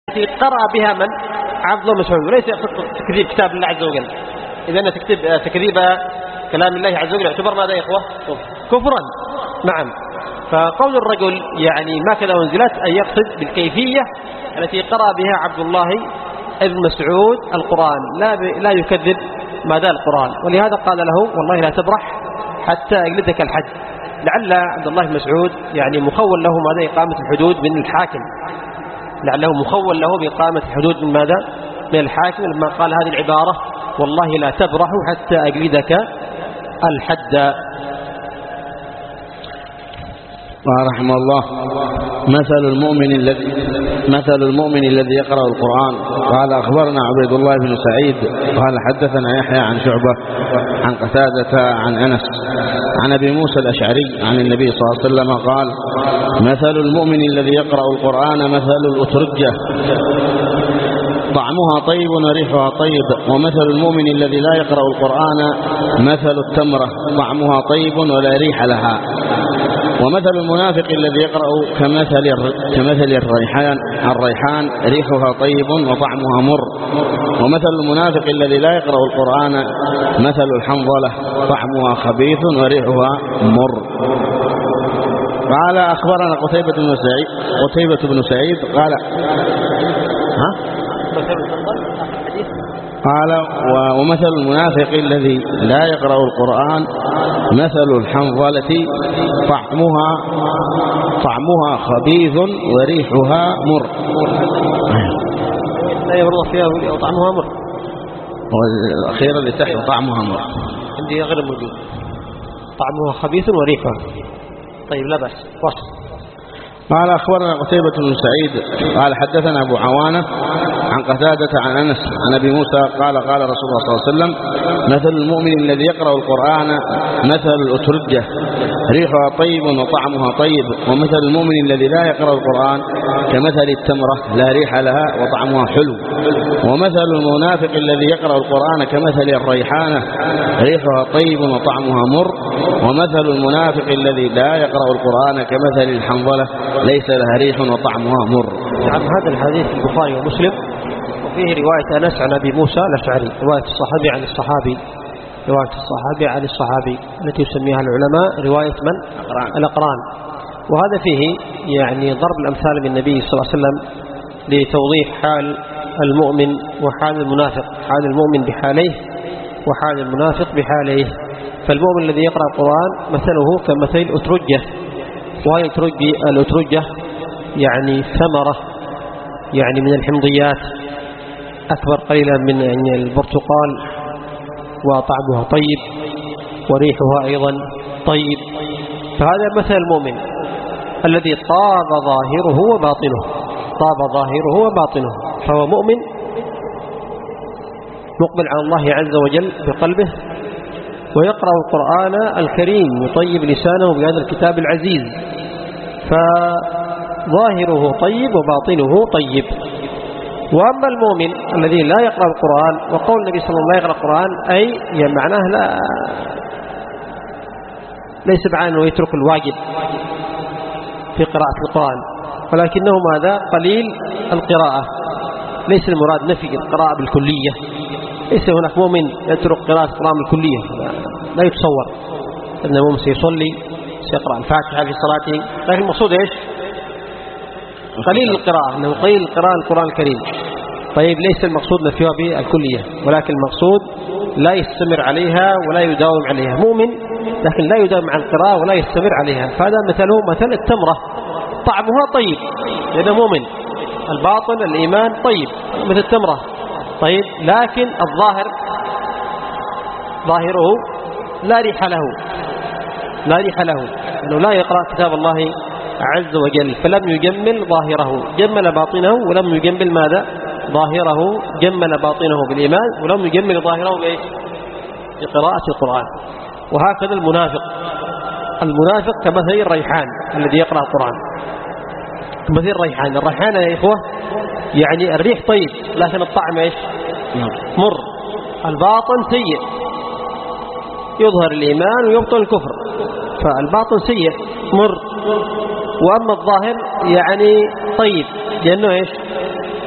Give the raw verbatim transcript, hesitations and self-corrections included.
التي قرأ بها من؟ عبد الله مسعود، وليس تكذيب كتاب الله عز وجل. إذا أن تكذيب تكذيب كلام الله عز وجل يعتبر ماذا يا إخوة؟ كفرا. نعم. فقول الرجل يعني ما كذا أنزلت أن يقصد بالكيفية التي قرأ بها عبد الله ابن مسعود القرآن، لا لا يكذب ماذا القرآن. ولهذا قال له والله لا تبرح حتى أجلدك الحد. لعل عبد الله بن مسعود يعني مخول له ماذا إقامة الحدود من الحاكم، لعله مخول له بإقامة الحدود من ماذا؟ من الحاكم، لما قال هذه العبارة والله لا تبرح حتى أجلدك الحد. قال رحمه الله: مثل المؤمن الذي مثل المؤمن الذي يقرأ القرآن. قال أخبرنا عبيد الله بن سعيد قال حدثنا يحيى عن شعبة عن قتادة عن أنس عن أبي موسى الأشعري عن النبي صلى الله عليه وسلم قال: مثل المؤمن الذي يقرأ القرآن مثل الأترجة طعمها طيب وريحها طيب، ومثل المؤمن الذي لا يقرأ القرآن مثل التمرة طعمها طيب ولا ريح لها، ومثل المنافق الذي يقرأ كمثل كمثل الريحان الريحان ريحها طيب وطعمها مر، ومثل المنافق الذي لا يقرأ القرآن مثل الحنظلة طعمها خبيث وريحها مر. قال أخبرنا قتيبة بن سعيد قتيبة بن سعيد قال ها قال ومثل المنافق الذي لا يقرأ القرآن مثل الحنظلة طعمها طعمها خبيث وريحها مر. لا يبرد فيها طعمها مر، والأخيرة اللي تحت طعمها مر عندي غير موجود، طعمها خبيث وريحها طيب لا بأس. وصف. قال أخبرنا قتيبة بن سعيد قال حدثنا أبو عوانة عن قتادة عن أنس عن أبي موسى قال قال رسول الله صلى الله عليه وسلم: مثل المؤمن الذي يقرأ القرآن مثل الأترجة ريحها طيب وطعمها طيب، ومثل المؤمن الذي لا يقرأ القرآن كمثل التمرة لا ريح لها وطعمها حلو، ومثل المنافق الذي يقرأ القرآن كمثل الريحانة ريحها طيب وطعمها مر، ومثل المنافق الذي لا يقرأ القرآن كمثل الحنظلة ليس لها ريح وطعمها مر. نعم. هذا الحديث البخاري ومسلم، وفيه رواية أنس عن أبي موسى الأشعري، رواية الصحابي عن الصحابي رواية الصحابي عن الصحابي التي يسميها العلماء رواية من؟ الأقران. الأقران. وهذا فيه يعني ضرب الأمثال من النبي صلى الله عليه وسلم لتوضيح حال المؤمن وحال المنافق، حال المؤمن بحاليه وحال المنافق بحاليه. فالمؤمن الذي يقرأ القرآن مثله كمثل أترجة، وهي الأترجة يعني ثمرة يعني من الحمضيات أكبر قليلا من يعني البرتقال، وطعمها طيب وريحها أيضا طيب. فهذا مثل المؤمن الذي طاب ظاهره وباطنه طاب ظاهره وباطنه فهو مؤمن مقبل على الله عز وجل بقلبه، ويقرأ القرآن الكريم يطيب لسانه بهذا الكتاب العزيز، فظاهره طيب وباطنه طيب. وأما المؤمن الذي لا يقرأ القرآن، وقول النبي صلى الله عليه وسلم يقرأ القرآن أي يعني معناه لا ليس معناه أنه يترك الواجب في قراءة القرآن، ولكنه ماذا؟ قليل القراءة. ليس المراد نفي القراءة بالكلية، ليس هناك مؤمن يترك قراءة القرآن بالكلية، لا يتصور أن المؤمن سيصلي سيقرأ الفاتحة في صلاته، لكن المقصود إيش؟ قليل القراءة، أنه قليل القراءة القرآن الكريم. طيب ليس المقصود نفيها بالكلية، ولكن المقصود لا يستمر عليها ولا يداوم عليها. مؤمن لكن لا يداوم على القراءة ولا يستمر عليها، فهذا مثله مثل التمرة طعمها طيب لأنه مؤمن، الباطن الإيمان طيب مثل التمرة طيب، لكن الظاهر ظاهره لا ريح له لا ريح له أنه لا يقرأ كتاب الله عز وجل، فلم يجمل ظاهره، جمل باطنه ولم يجمل ماذا؟ ظاهره. جمل باطنه بالإيمان ولم يجمل ظاهره بإيش؟ بقراءة القرآن. وهكذا المنافق المنافق كمثل الريحان الذي يقرأ القرآن، كمثل الريحان. الريحان يا إخوة يعني الريح طيب لكن الطعم إيش؟ مر. الباطن سيء، يظهر الإيمان ويبطن الكفر، فالباطن سيء مر. وأما الظاهر يعني طيب لأنه إيش؟